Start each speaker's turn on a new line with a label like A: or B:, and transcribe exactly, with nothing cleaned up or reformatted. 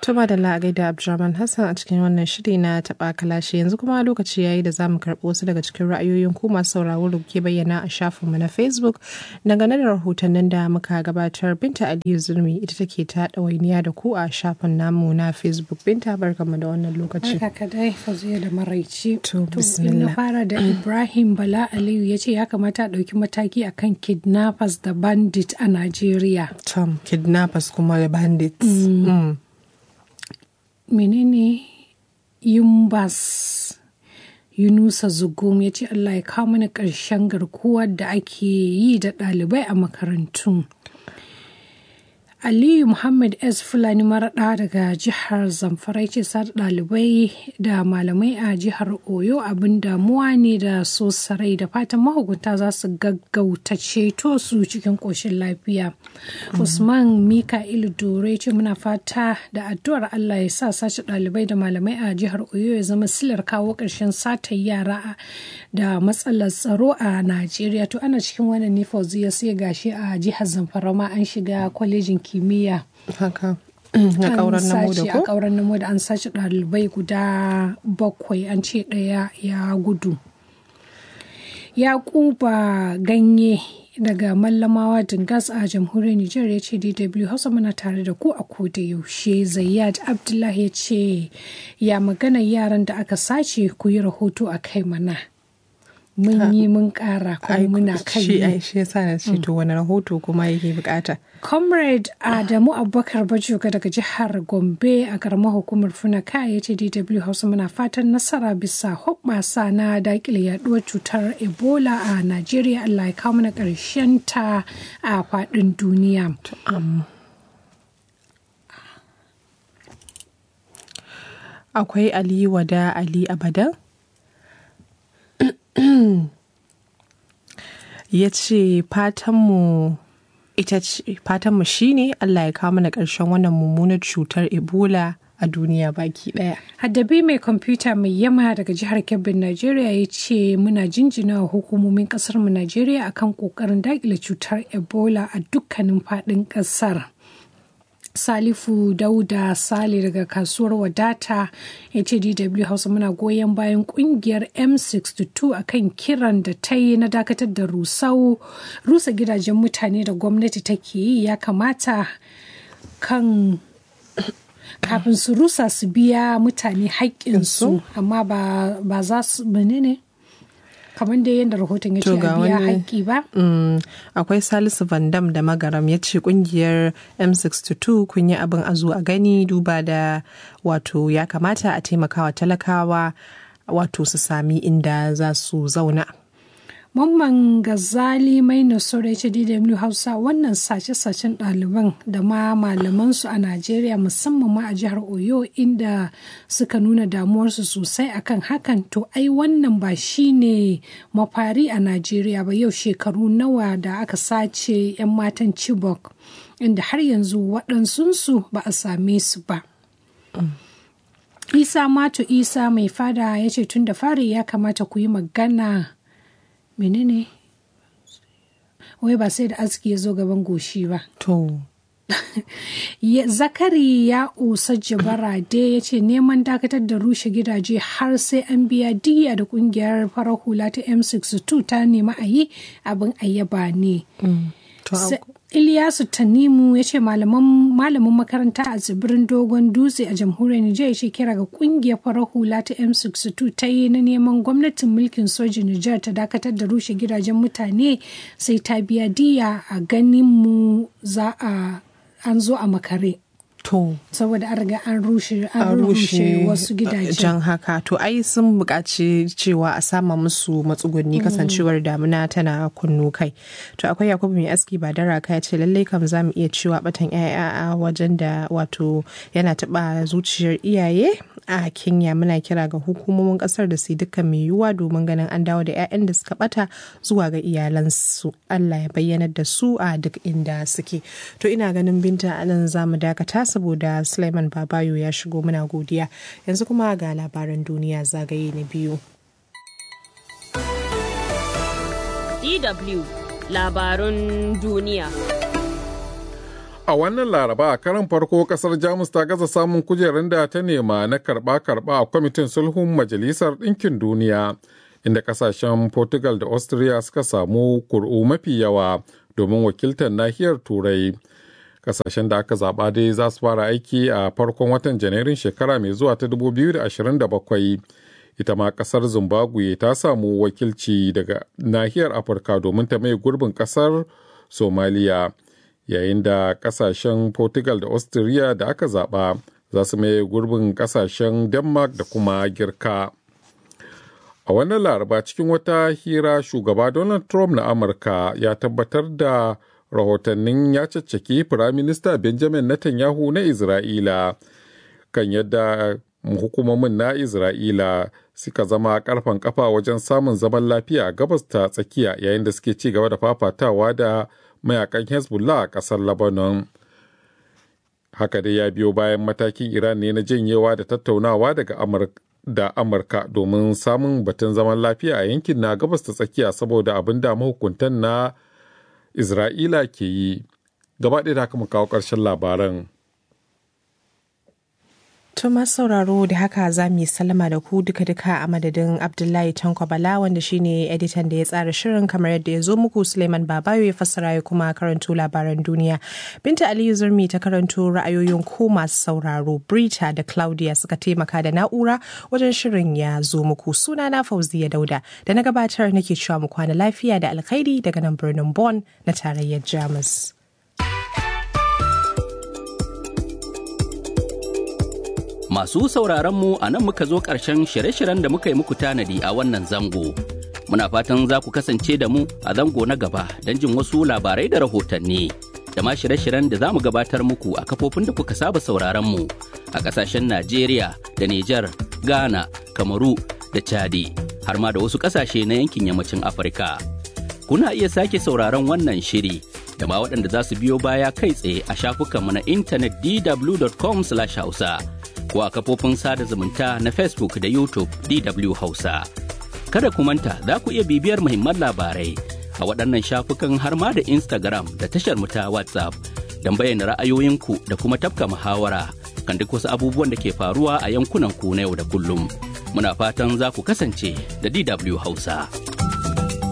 A: Tuma da la'agai da Abdulrahman Hassan a cikin wannan shiri na taɓa kalashi yanzu kuma lokaci yayi da zamu karɓi wasu daga cikin ra'ayoyin ku masu sauraro da kuke bayyana a shafinmu na Facebook dangane da rahotannin da muka gabatar. Binta Aliyu Zurmi ita take ta ɗawainiya da ku a shafin namu na Facebook. Binta barkamu da wannan lokaci.
B: Barka kadai Faziya da Maraici.
A: To bismillah.
B: Na fara da Ibrahim Bala Aliyu ya ce ya kamata a ɗauki mataki akan kidnappers da bandit a Najeriya.
A: Tom kidnappers kuma da bandits. Mm. Mm.
B: Menene Yumbas Yunusa Zugum ya ce Allah ya kawo mana ƙarshen garkuwar da ake yi da ɗalibai a makarantu. Aliyu Muhammad S. Fulani Maraɗa daga jihar Zamfara ce sa ɗalibai da malamai a jihar Oyo abin damuwa ne da so sarai da fatan mahukunta za su gaggauta ceto su cikin ƙoshin lafiya. Mm-hmm. Usman Mika'ilu Dore ce muna fata da addu'ar Allah ya sa sace ɗalibai da malamai a jihar Oyo ya zama silar kawo ƙarshen satar yara da matsalar tsaro a Najeriya. To ana cikin wannan ne Fauziya sai gashi a jihar Zamfara ma an shiga kwalejin kimiyya
A: haka na kauran namo da ko
B: a kauran namo da an sace ɗalibai guda bakwai an ce ɗaya ya gudu. Yakuba Ganye daga Mallamawa Dingas a jamhuriyar Nijar ya ce D W Hausa muna tare da ku a koda yaushe. Zayyad Abdullahi ya ce ya magana yaran da aka sace ku yi rahoto a kai mana. Mun yi mun kara kuma muna kai
A: shi shi yasa na ce to wani rahoto kuma yake bukata.
B: Comrade Adamu Abubakar Bajoga daga jihar Gombe a karamar hukumar Funaka ya ce D W Hausa muna fatan nasara bisa hoɓɓasa na dakile yaduwar cutar Ebola a Najeriya. Allah ya kawo mana ƙarshen ta a faɗin duniya.
A: Akwai Ali Wada Ali Abadan ya ce fatanmu ita ce fatanmu shine Allah ya kawo mana ƙarshen wannan mummunar cutar Ebola a duniya baki ɗaya.
B: Haddabi mai kwamfuta mai yama daga jihar Kebbi Najeriya ya ce muna jinjina wa hukumomin ƙasar mu Najeriya akan ƙoƙarin daƙile cutar Ebola a dukkanin faɗin ƙasar. Salifu Dauda Sale daga kasuwar Wadata ya ce D W Hausa muna goyon bayan kungiyar M sixty-two akan kiran da ta yi na dakatar da rusau rusa gidajen mutane da gwamnati take yi. Ya kamata kan kafin su rusa su biya mutane haƙƙinsu amma ba za su menene kamar da yadda rahoton ya ce a biya haƙƙi ba.
A: Akwai Salisu Van Dam da Magaram ya ce kungiyar M sixty-two kun yi abin a zo a gani duba da wato ya kamata a taimakawa talakawa wato su sami inda za su zauna.
B: Mamman Gazali mai Nasoro ya ce D W Hausa wannan sace-sacen ɗaliban da ma malamansu a Najeriya musamman ma a jihar Oyo inda suka nuna damuwarsu sosai akan hakan to ai wannan ba shi ne mafari a Najeriya ba. Yau shekaru nawa da aka sace 'yan matan Chibok inda har yanzu waɗansunsu ba a same su ba. Mm. Isa Mato Isa mai fada ya ce tun da fari ya kamata ku yi magana menene wai ba sai da aski ya zo gaban goshi ba
A: to
B: Zakari ya usa Jabarade ya ce neman dakatar da rushe gidaje har sai an biya diya da kungiyar farar hula ta M sixty-two ta nema a yi abin ayyaba ne. mm. Iliyasu Tanimu ya ce malamin makaranta a tsibirin Dogon Dutse a jamhuriyar Nijar ya ce kira ga kungiyar farar hula ta M sixty-two ta yi na neman gwamnatin mulkin sojin Nijar ta dakatar da rushe gidajen mutane sai ta biya diya. A ganin mu za a an zo a makare.
A: To
B: saboda an riga an rushe an rushe wasu gidajen
A: jan haka to ai sun buƙaci cewa a sama musu matsugunni kasancewar damuna tana kunnu kai. To akwai Yakubu mai aski ba dara ka ya ce lallai kam za mu iya cewa batan yaya a wajen da wato yana taɓa zuciyar iyaye a Kenya. Muna kira ga hukumomin ƙasar da su dukkan mai yiwuwa domin ganin an dawo da 'ya'yan da suka bata zuwa ga iyalansu. Allah ya bayyanar da su a duk inda suke. To ina ganin Binta anan za mu dakata saboda Suleiman Babayo ya shigo, muna godiya. Yanzu kuma ga labaran duniya zagaye na biyu.
C: D W labarun duniya. A wannan laraba a karan farko kasar Jamus ta gaza samun kujerun da ta nema na karba-karba a kwamitin sulhun Majalisar Ɗinkin Duniya, inda kasashen Portugal da Austria suka samu kur'u mafi yawa domin wakiltar nahiyar Turai. Kasashen da aka zaɓa dai za su fara aiki a farkon watan Janairun shekara mai zuwa ta dubu biyu da ashirin da bakwai. Ita ma kasar Zimbabwe ta samu wakilci daga nahiyar Afirka domin ta mai gurbin kasar Somaliya. Yayin da kasashen Portugal da Austria da aka zaɓa za su mai gurbin kasashen Denmark da kuma Girka. A wannan laraba cikin wata hira shugaba Donald Trump na Amurka ya tabbatar da rahotannin ya caccaki Firaminista Benjamin Netanyahu na Isra'ila kan yadda hukumomin na Isra'ila suka zama karfan kafa wajen samun zaman lafiya a gabas ta tsakiya yayin da suke ci gaba da fafatawa da mayakan Hezbollah a ƙasar Lebanon. Haka dai ya biyo bayan matakin Iran ne na janyewa da tattaunawa daga Amurka da Amurka domin samun batun zaman lafiya a yankin na gabas ta tsakiya saboda abin da mahukuntan na Isra'ila ke yi. Gaba ɗaya da haka mu kawo ƙarshen labaran.
A: Tuma sauraro da haka za mu yi sallama da ku duka-duka a madadin Abdullahi Tanko Bala wanda shine editan da ya tsara shirin kamar yadda ya zo muku. Suleiman Babayo ya fassara ya kuma karanto labaran duniya. Binta Aliyu Zurmi ta karanto ra'ayoyin ku masu sauraro. Brita da Claudia suka taimaka da na'ura wajen shirin ya zo muku. Suna na Fauziya Dauda da na gabatar nake cewa mu kwana lafiya da alkhairi daga nan birnin Bonn na tarayyar Jamus.
D: Masu sauraronmu a nan muka zo ƙarshen shirye-shiryen da muka yi muku tanadi a wannan zango. Muna fatan za ku kasance da mu a zango na gaba don jin wasu labarai da rahotanni. Da ma shirye-shiryen da za mu gabatar muku a kafofin da kuka saba sauraronmu a ƙasashen Najeriya da Nijar, Ghana, Kamaru da Chadi, har ma da wasu ƙasashe na yankin yammacin Afirka. Kuna iya sake sauraron wannan shiri da ma waɗanda za su biyo baya kai tsaye a shafukanmu na intanet d w dot com slash hausa. ko a kafofin sada zumunta na Facebook da YouTube D W Hausa. Kada ku manta za ku iya bibiyar muhimman labarai a waɗannan shafukan har ma da Instagram da tashar mu ta WhatsApp don bayyana ra'ayoyinku da kuma tafka muhawara kan duk wasu abubuwan da ke faruwa a yankunan ku na yau da kullum. Muna fatan za ku kasance da D W Hausa.